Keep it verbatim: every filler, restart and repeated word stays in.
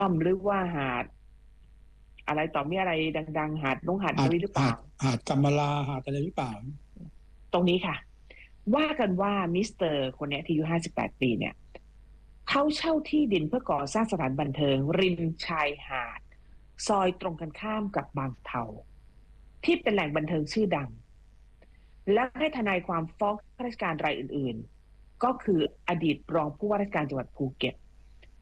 มหรือว่าหาดอะไรต่อมีอะไรดังๆหาดน้องหาดหาดนุ้ยหรือเปล่าหาดหาดกัมมาลาหาดอะไรหรือเปล่าตรงนี้ค่ะว่ากันว่ามิสเตอร์คนเนี้ยที่อายุห้าสิบแปดปีเนี่ยเขาเช่าที่ดินเพื่อก่อสร้างสถานบันเทิงริมชายหาดซอยตรงกันข้ามกับบางเทาที่เป็นแหล่งบันเทิงชื่อดังและให้ทนายความฟ้องข้าราชการรายอื่นๆก็คืออดีตรองผู้ว่าราชการจังหวัดภูเก็ต